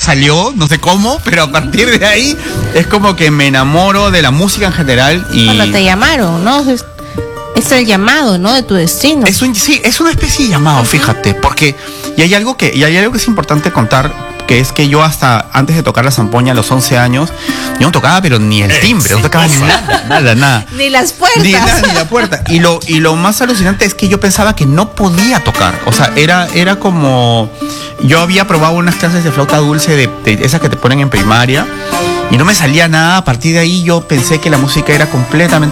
salió, no sé cómo, pero a partir de ahí es como que me enamoro de la música en general. Y cuando te llamaron, ¿no? Es el llamado, ¿no? De tu destino. Sí, es una especie de llamado, fíjate, porque hay algo que es importante contar, que es que yo hasta antes de tocar la zampoña a los 11 años, yo no tocaba pero ni el timbre, no tocaba nada. Ni las puertas. Ni la puerta. Y lo más alucinante es que yo pensaba que no podía tocar. O sea, era como... Yo había probado unas clases de flauta dulce de esas que te ponen en primaria y no me salía nada. A partir de ahí yo pensé que la música era completamente